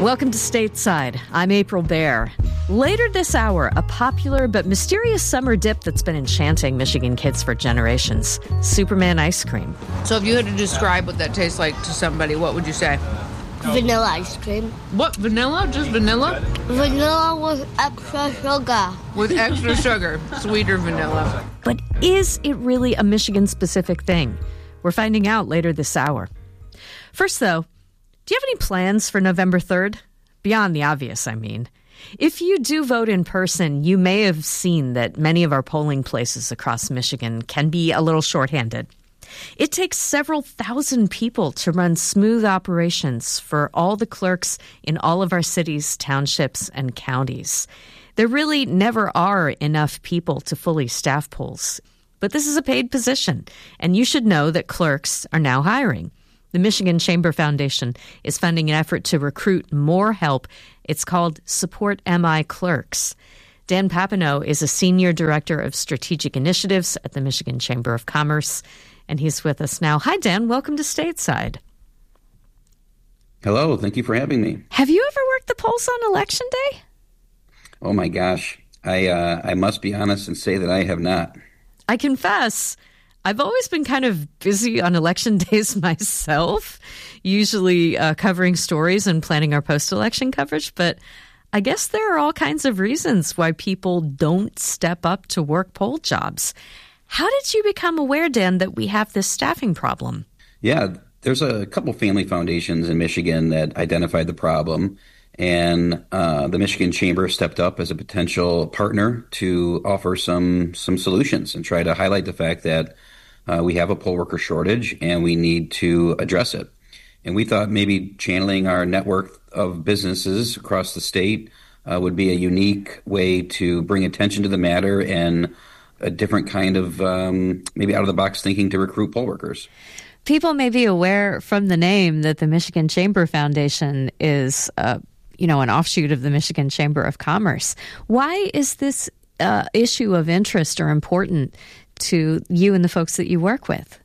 Welcome to Stateside. I'm April Baer. Later this hour, a popular but mysterious summer dip that's been enchanting Michigan kids for generations, Superman ice cream. So if you had to describe what that tastes like to somebody, what would you say? Vanilla ice cream. What, vanilla? Just vanilla? Vanilla with extra sugar. With extra sugar. Sweeter vanilla. But is it really a Michigan-specific thing? We're finding out later this hour. First, though, do you have any plans for November 3rd? Beyond the obvious, I mean. If you do vote in person, you may have seen that many of our polling places across Michigan can be a little shorthanded. It takes several thousand people to run smooth operations for all the clerks in all of our cities, townships, and counties. There really never are enough people to fully staff polls. But this is a paid position, and you should know that clerks are now hiring. The Michigan Chamber Foundation is funding an effort to recruit more help. It's called Support MI Clerks. Dan Papineau is a Senior Director of Strategic Initiatives at the Michigan Chamber of Commerce, and he's with us now. Hi, Dan. Welcome to Stateside. Hello. Thank you for having me. Have you ever worked the polls on Election Day? Oh, my gosh. I must be honest and say that I have not. I confess, I've always been kind of busy on election days myself, usually covering stories and planning our post-election coverage. But I guess there are all kinds of reasons why people don't step up to work poll jobs. How did you become aware, Dan, that we have this staffing problem? Yeah, there's a couple family foundations in Michigan that identified the problem. And the Michigan Chamber stepped up as a potential partner to offer some solutions and try to highlight the fact that we have a poll worker shortage and we need to address it. And we thought maybe channeling our network of businesses across the state would be a unique way to bring attention to the matter and a different kind of maybe out-of-the-box thinking to recruit poll workers. People may be aware from the name that the Michigan Chamber Foundation is an offshoot of the Michigan Chamber of Commerce. Why is this issue of interest or important to you and the folks that you work with?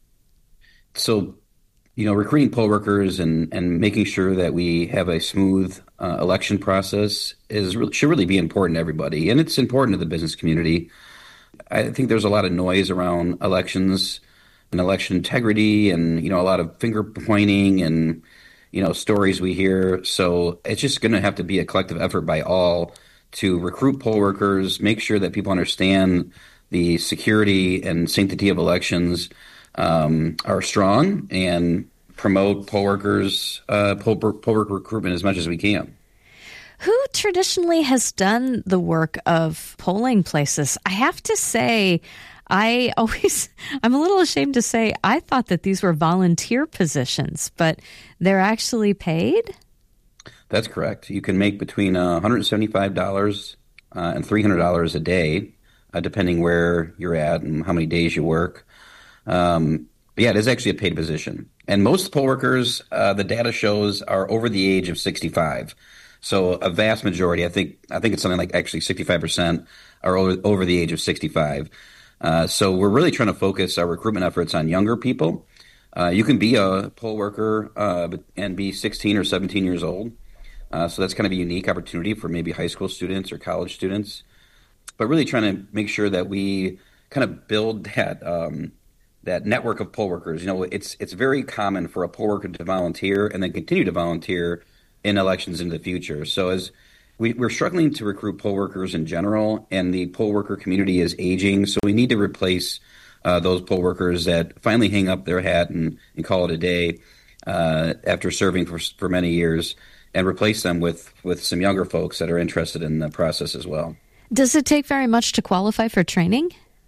So, recruiting poll workers and making sure that we have a smooth election process should really be important to everybody. And it's important to the business community. I think there's a lot of noise around elections and election integrity and, a lot of finger pointing and stories we hear. So it's just going to have to be a collective effort by all to recruit poll workers, make sure that people understand the security and sanctity of elections are strong, and promote poll worker recruitment as much as we can. Who traditionally has done the work of polling places? I have to say, I'm a little ashamed to say I thought that these were volunteer positions, but they're actually paid? That's correct. You can make between $175 and $300 a day, depending where you're at and how many days you work. But yeah, it is actually a paid position. And most poll workers, the data shows, are over the age of 65. So a vast majority, I think it's something like actually 65% are over the age of 65. So we're really trying to focus our recruitment efforts on younger people. You can be a poll worker and be 16 or 17 years old. So that's kind of a unique opportunity for maybe high school students or college students. But really trying to make sure that we kind of build that network of poll workers. It's very common for a poll worker to volunteer and then continue to volunteer in elections in the future. So as we're struggling to recruit poll workers in general, and the poll worker community is aging, so we need to replace those poll workers that finally hang up their hat and call it a day after serving for many years, and replace them with some younger folks that are interested in the process as well. Does it take very much to qualify for training?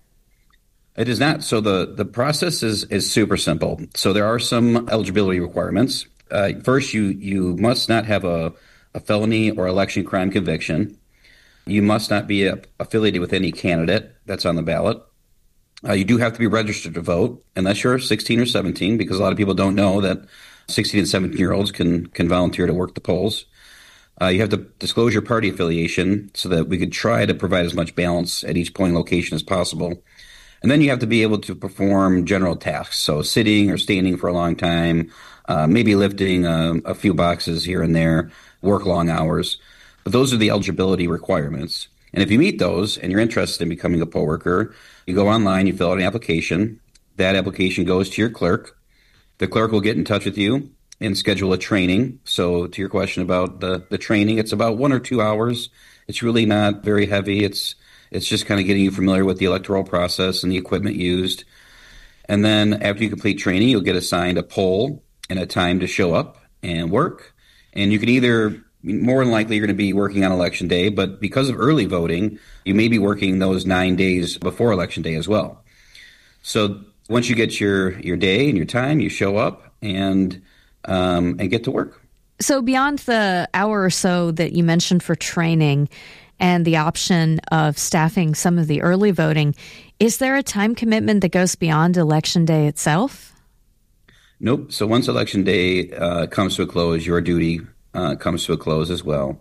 It is not. So the process is super simple. So there are some eligibility requirements. First, you must not have a felony or election crime conviction. You must not be affiliated with any candidate that's on the ballot. You do have to be registered to vote, unless you're 16 or 17, because a lot of people don't know that 16 and 17-year-olds can volunteer to work the polls. You have to disclose your party affiliation so that we could try to provide as much balance at each polling location as possible. And then you have to be able to perform general tasks. So sitting or standing for a long time, maybe lifting a few boxes here and there, work long hours. But those are the eligibility requirements. And if you meet those and you're interested in becoming a poll worker, you go online, you fill out an application. That application goes to your clerk. The clerk will get in touch with you and schedule a training. So to your question about the training, it's about 1 or 2 hours. It's really not very heavy. It's just kind of getting you familiar with the electoral process and the equipment used. And then after you complete training, you'll get assigned a poll and a time to show up and work. And you can either, more than likely, you're going to be working on Election Day, but because of early voting, you may be working those 9 days before Election Day as well. So once you get your day and your time, you show up and get to work. So beyond the hour or so that you mentioned for training and the option of staffing some of the early voting, is there a time commitment that goes beyond Election Day itself? Nope. So once Election Day comes to a close, your duty comes to a close as well.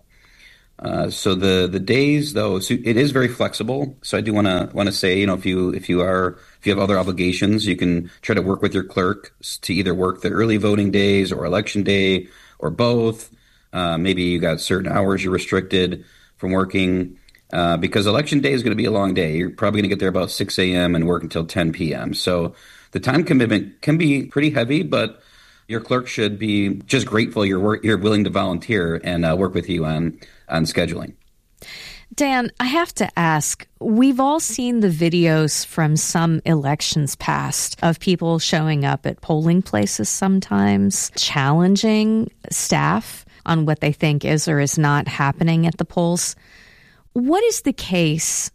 So the days, though, so it is very flexible. So I do want to say, if you have other obligations, you can try to work with your clerk to either work the early voting days or Election Day or both. Maybe you got certain hours you're restricted from working because Election Day is going to be a long day. You're probably going to get there about 6 a.m. and work until 10 p.m. So the time commitment can be pretty heavy, but your clerk should be just grateful you're willing to volunteer and work with you on scheduling. Dan, I have to ask, we've all seen the videos from some elections past of people showing up at polling places sometimes, challenging staff on what they think is or is not happening at the polls. What is the case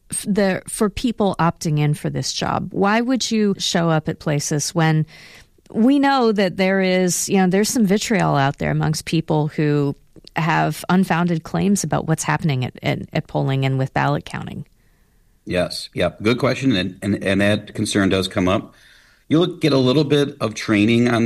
for people opting in for this job? Why would you show up at places when we know that there's some vitriol out there amongst people who have unfounded claims about what's happening at polling and with ballot counting? Yes. Yeah. Good question. And that concern does come up. You'll get a little bit of training on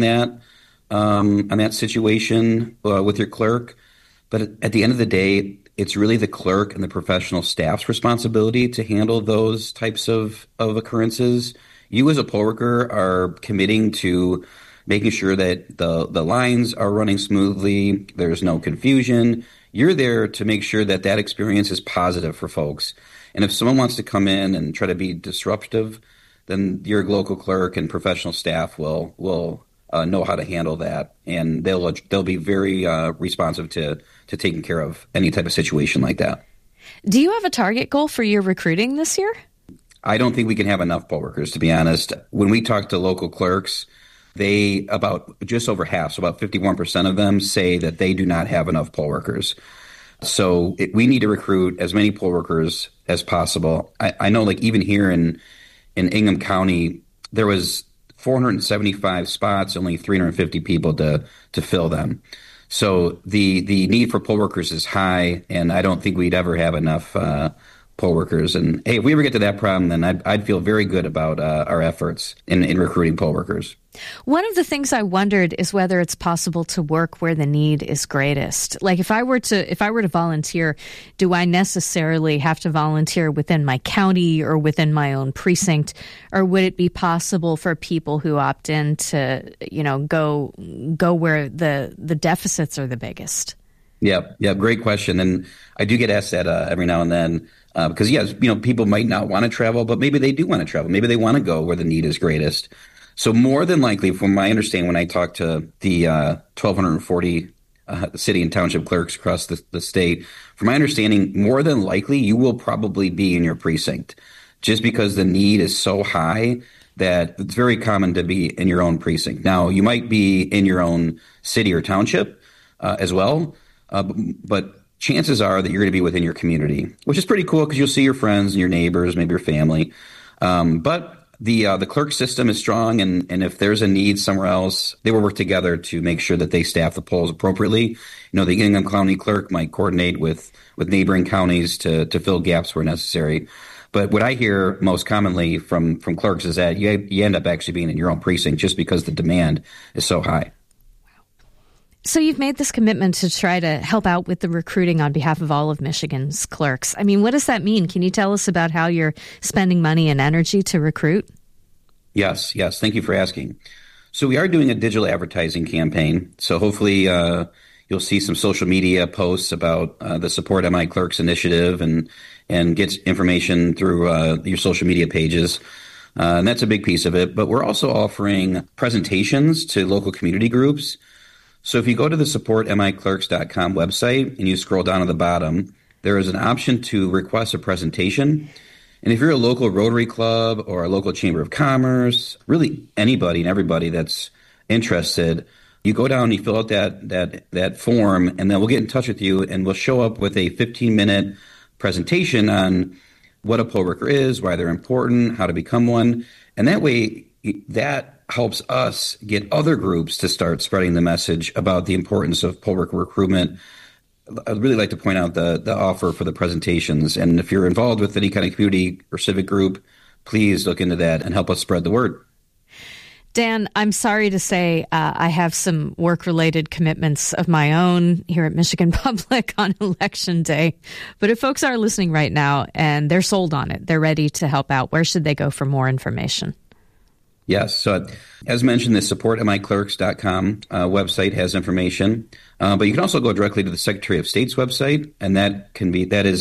that situation with your clerk. But at the end of the day, it's really the clerk and the professional staff's responsibility to handle those types of occurrences. You as a poll worker are committing to making sure that the lines are running smoothly, there's no confusion. You're there to make sure that experience is positive for folks. And if someone wants to come in and try to be disruptive, then your local clerk and professional staff will know how to handle that, and they'll be very responsive to taking care of any type of situation like that. Do you have a target goal for your recruiting this year? I don't think we can have enough poll workers, to be honest. When we talk to local clerks, they about just over half, so about 51% of them say that they do not have enough poll workers. So we need to recruit as many poll workers as possible. I know, like even here in Ingham County, there was 475 spots, only 350 people to fill them. So the need for poll workers is high, and I don't think we'd ever have enough poll workers. And hey, if we ever get to that problem, then I'd feel very good about our efforts in recruiting poll workers. One of the things I wondered is whether it's possible to work where the need is greatest. Like if I were to volunteer, do I necessarily have to volunteer within my county or within my own precinct, or would it be possible for people who opt in to, go where the deficits are the biggest? Yeah, great question. And I do get asked that every now and then because, yes, people might not want to travel, but maybe they do want to travel. Maybe they want to go where the need is greatest. So more than likely, from my understanding, when I talk to the 1,240 city and township clerks across the state, from my understanding, more than likely, you will probably be in your precinct just because the need is so high that it's very common to be in your own precinct. Now, you might be in your own city or township as well, but chances are that you're going to be within your community, which is pretty cool because you'll see your friends and your neighbors, maybe your family. But the clerk system is strong, and if there's a need somewhere else, they will work together to make sure that they staff the polls appropriately. The Ingham County clerk might coordinate with neighboring counties to fill gaps where necessary. But what I hear most commonly from clerks is that you end up actually being in your own precinct just because the demand is so high. So you've made this commitment to try to help out with the recruiting on behalf of all of Michigan's clerks. I mean, what does that mean? Can you tell us about how you're spending money and energy to recruit? Yes. Thank you for asking. So we are doing a digital advertising campaign. So hopefully you'll see some social media posts about the Support MI Clerks initiative and get information through your social media pages. And that's a big piece of it. But we're also offering presentations to local community groups. So if you go to the supportmiclerks.com website and you scroll down to the bottom, there is an option to request a presentation. And if you're a local Rotary Club or a local Chamber of Commerce, really anybody and everybody that's interested, you go down and you fill out that form, and then we'll get in touch with you, and we'll show up with a 15-minute presentation on what a poll worker is, why they're important, how to become one. And that way, that helps us get other groups to start spreading the message about the importance of poll worker recruitment. I'd really like to point out the offer for the presentations. And if you're involved with any kind of community or civic group, please look into that and help us spread the word. Dan, I'm sorry to say I have some work-related commitments of my own here at Michigan Public on Election Day. But if folks are listening right now and they're sold on it, they're ready to help out, where should they go for more information? Yes. So as mentioned, the supportmiclerks.com website has information. But you can also go directly to the Secretary of State's website, and that is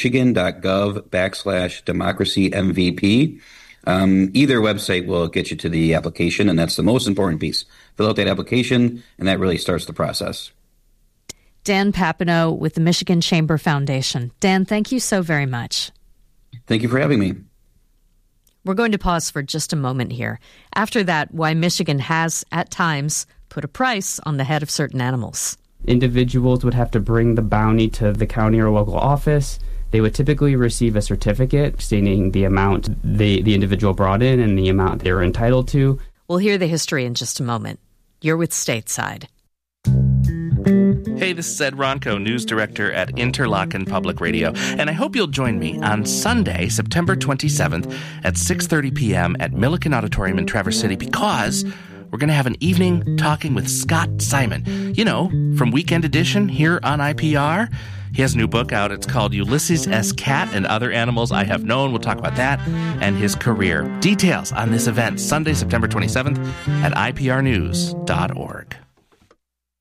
michigan.gov/democracy-MVP. Either website will get you to the application, and that's the most important piece. Fill out that application, and that really starts the process. Dan Papineau with the Michigan Chamber Foundation. Dan, thank you so very much. Thank you for having me. We're going to pause for just a moment here. After that, why Michigan has, at times, put a price on the head of certain animals. Individuals would have to bring the bounty to the county or local office. They would typically receive a certificate stating the amount the individual brought in and the amount they were entitled to. We'll hear the history in just a moment. You're with Stateside. Hey, this is Ed Ronco, news director at Interlochen Public Radio, and I hope you'll join me on Sunday, September 27th at 6:30 p.m. at Milliken Auditorium in Traverse City, because we're going to have an evening talking with Scott Simon, from Weekend Edition here on IPR. He has a new book out. It's called Ulysses S. Cat and Other Animals I Have Known. We'll talk about that and his career. Details on this event, Sunday, September 27th at iprnews.org.